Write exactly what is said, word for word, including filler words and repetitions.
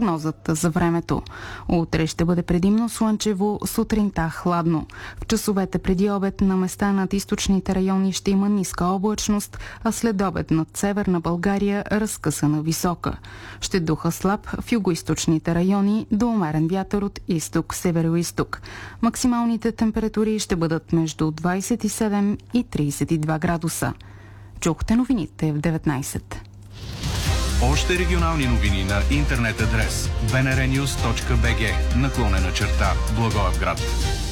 прогнозата за времето. Утре ще бъде предимно слънчево, сутринта хладно. В часовете преди обед на места над източните райони ще има ниска облачност, а след обед над северна България разкъсана висока. Ще духа слаб в югоизточните райони до умерен вятър от изток, северо-изток. Максималните температури ще бъдат между двадесет и седем и тридесет и два градуса. Чухте новините в деветнадесет. Още регионални новини на интернет адрес бнрnews точка бг наклонена черта Благоевград.